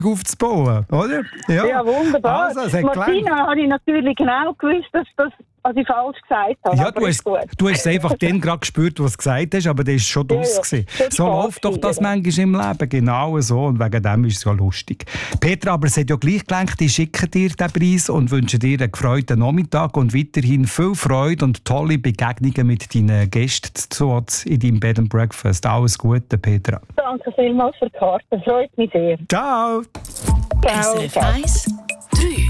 aufzubauen, oder? Ja, wunderbar. Also, es hat Martina habe ich natürlich genau gewusst, dass was ich falsch gesagt habe. Ja, aber du hast es einfach dann gerade gespürt, was du gesagt hast, aber das war schon draus. So läuft doch das manchmal im Leben, genau so. Und wegen dem ist es ja lustig. Petra, aber es hat ja gleich gelenkt, ich schicke dir den Preis und wünsche dir einen gefreuten Nachmittag und weiterhin viel Freude und tolle Begegnungen mit deinen Gästen in deinem Bed and Breakfast. Alles Gute, Petra. Danke vielmals für die Karte, freut mich sehr. Ciao! Ciao. SRF 1, 3.